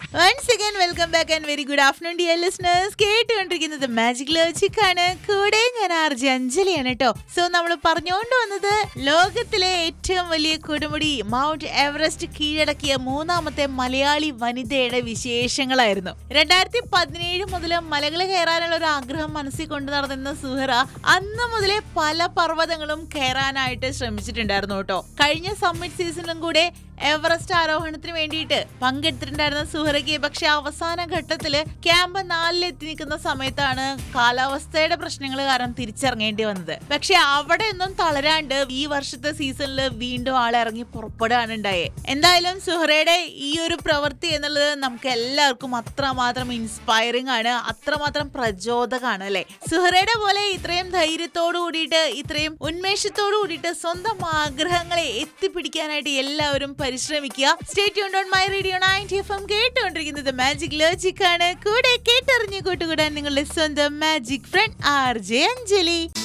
Once again, welcome back and very good afternoon, dear listeners. കേട്ടുകൊണ്ടിരിക്കുന്നത് magic logic ആണ്. കൂടെ ഞാൻ ആർജെ അഞ്ജലിയാണ് കേട്ടോ. സോ നമ്മൾ പറഞ്ഞുകൊണ്ട് വന്നത് ലോകത്തിലെ ഏറ്റവും വലിയ കൊടുമുടി മൗണ്ട് എവറസ്റ്റ് കീഴടക്കിയ മൂന്നാമത്തെ മലയാളി വനിതയുടെ വിശേഷങ്ങളായിരുന്നു. 2017 മുതൽ മലകൾ കയറാനുള്ള ഒരു ആഗ്രഹം മനസ്സിൽ കൊണ്ടു നടന്നിരുന്ന സുഹറ അന്ന് മുതലേ പല പർവ്വതങ്ങളും കയറാനായിട്ട് ശ്രമിച്ചിട്ടുണ്ടായിരുന്നു കേട്ടോ. കഴിഞ്ഞ സമ്മിറ്റ് സീസണിലും കൂടെ എവറസ്റ്റ് ആരോഹണത്തിന് വേണ്ടിയിട്ട് പങ്കെടുത്തിട്ടുണ്ടായിരുന്ന സുഹറയ്ക്ക് പക്ഷെ അവസാന ഘട്ടത്തില് ക്യാമ്പ് 4 എത്തി നിൽക്കുന്ന സമയത്താണ് കാലാവസ്ഥയുടെ പ്രശ്നങ്ങൾ കാരണം തിരിച്ചിറങ്ങേണ്ടി വന്നത്. പക്ഷെ അവിടെ ഒന്നും തളരാണ്ട് ഈ വർഷത്തെ സീസണിൽ വീണ്ടും ആളിറങ്ങി പുറപ്പെടുകയാണ് ഉണ്ടായത്. എന്തായാലും സുഹറയുടെ ഈ ഒരു പ്രവൃത്തി എന്നുള്ളത് നമുക്ക് എല്ലാവർക്കും അത്രമാത്രം ഇൻസ്പയറിംഗ് ആണ്, അത്രമാത്രം പ്രചോദകമാണ് അല്ലെ. സുഹറയുടെ പോലെ ഇത്രയും ധൈര്യത്തോടു കൂടിയിട്ട് ഇത്രയും ഉന്മേഷത്തോടു കൂടിയിട്ട് സ്വന്തം ആഗ്രഹങ്ങളെ എത്തിപ്പിടിക്കാനായിട്ട് എല്ലാവരും പരിശ്രമിക്കുക. Stay tuned on my radio 90 FM. കേട്ടുകൊണ്ടിരിക്കുന്നത് മാജിക് ലോജിക് ആണ്. കൂടെ കേട്ടറിഞ്ഞു കൂട്ടുകൂടാൻ നിങ്ങളുടെ സ്വന്തം മാജിക് ഫ്രണ്ട് ആർജെ അഞ്ജലി.